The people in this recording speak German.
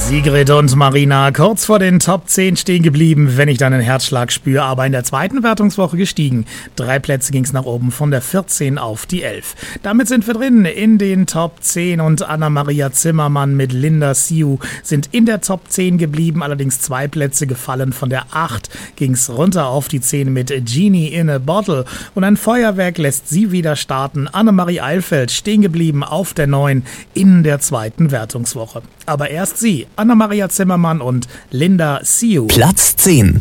Sigrid und Marina kurz vor den Top 10 stehen geblieben, wenn ich deinen Herzschlag spüre, aber in der zweiten Wertungswoche gestiegen. 3 Plätze ging's nach oben von der 14 auf die 11. Damit sind wir drin in den Top 10 und Anna-Maria Zimmermann mit Linda Siu sind in der Top 10 geblieben, allerdings 2 Plätze gefallen. Von der 8 ging's runter auf die 10 mit Genie in a Bottle und ein Feuerwerk lässt sie wieder starten. Annemarie Eilfeld stehen geblieben auf der 9 in der zweiten Wertungswoche. Aber erst sie, Anna-Maria Zimmermann und Linda Siu. Platz 10.